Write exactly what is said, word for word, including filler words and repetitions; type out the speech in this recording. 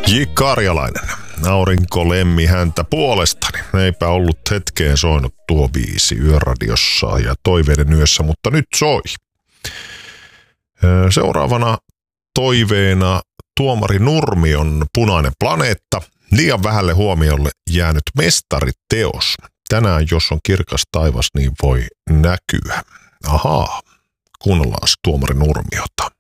J. Karjalainen, aurinko lemmi häntä puolestani. Eipä ollut hetkeen soinut tuo biisi Yöradiossa ja Toiveiden yössä, mutta nyt soi. Seuraavana toiveena Tuomari Nurmion Punainen planeetta. Liian vähälle huomiolle jäänyt mestariteos. Tänään, jos on kirkas taivas, niin voi näkyä. Ahaa, kuunnellaan Tuomari Nurmiota.